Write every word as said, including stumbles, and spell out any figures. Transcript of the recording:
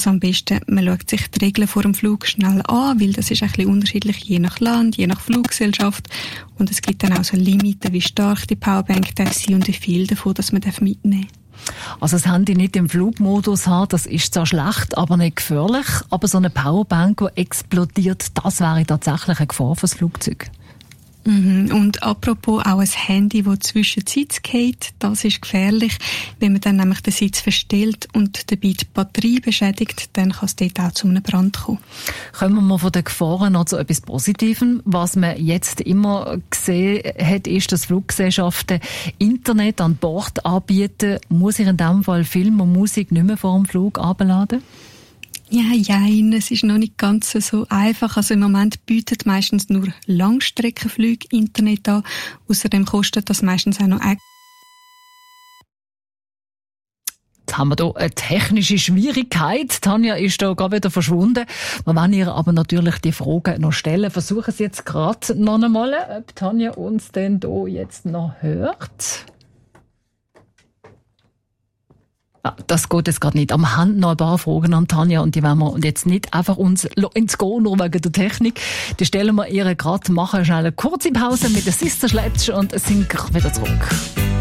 Also am besten, man schaut sich die Regeln vor dem Flug schnell an, weil das ist ein bisschen unterschiedlich, je nach Land, je nach Fluggesellschaft. Und es gibt dann auch so Limiten, wie stark die Powerbank darf sein und wie viel davon, dass man mitnehmen darf. Also das Handy nicht im Flugmodus haben, das ist zwar schlecht, aber nicht gefährlich. Aber so eine Powerbank, die explodiert, das wäre tatsächlich eine Gefahr fürs Flugzeug. Mhm. Und apropos auch ein Handy, das zwischen die Sitze geht, das ist gefährlich. Wenn man dann nämlich den Sitz verstellt und dabei die Batterie beschädigt, dann kann es dort auch zu einem Brand kommen. Kommen wir mal von den Gefahren noch zu etwas Positivem. Was man jetzt immer gesehen hat, ist, dass Fluggesellschaften Internet an Bord anbieten. Muss ich in diesem Fall Film und Musik nicht mehr vor dem Flug abladen? Ja, jein, es ist noch nicht ganz so einfach. Also im Moment bietet meistens nur Langstreckenflüge Internet an. Außerdem kostet das meistens auch noch extra. Jetzt haben wir hier eine technische Schwierigkeit. Tanja ist da gerade wieder verschwunden. Wir wollen ihr aber natürlich die Fragen noch stellen. Versuchen Sie jetzt gerade noch einmal, ob Tanja uns denn hier jetzt noch hört. Ja, das geht jetzt gerade nicht. Aber wir haben noch ein paar Fragen an Tanja und die wollen wir jetzt nicht einfach uns ins Gehen, nur wegen der Technik. Die stellen wir ihr gerade, machen schnell eine kurze Pause mit den Sister Sledge und sind gleich wieder zurück.